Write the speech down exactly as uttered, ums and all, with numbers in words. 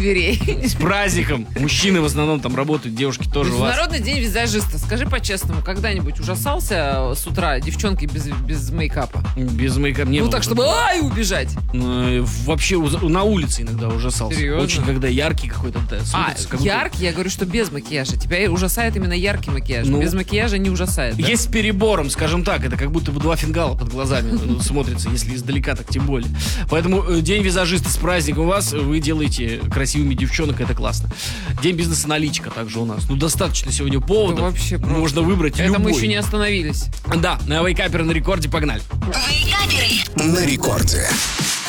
дверей. С праздником. Мужчины в основном там работают, девушки тоже у вас. Международный день визажиста. Скажи по-честному, когда-нибудь ужасался с утра девчонкой без, без мейкапа? Без мейкапа не Ну было. так, чтобы ай, убежать. Ну, вообще у- на улице иногда ужасался. Серьезно? Очень, когда яркий какой-то. Да, А, смотрится, как будто- яркий? Я говорю, что без макияжа. Тебя ужасает именно яркий макияж. Ну, без макияжа не ужасает, да? Есть с перебором, скажем так. Это как будто бы два фингала под глазами ну, смотрится, если издалека, так тем более. Поэтому э, день визажиста с праздником у вас. Вы делаете красивыми девчонок, это классно. День бизнес-аналитика также у нас. Ну, достаточно сегодня поводов. Это вообще просто. Можно выбрать Это любой. мы еще не остановились. Да, на вейкаперы на рекорде, погнали. Вейкаперы На рекорде.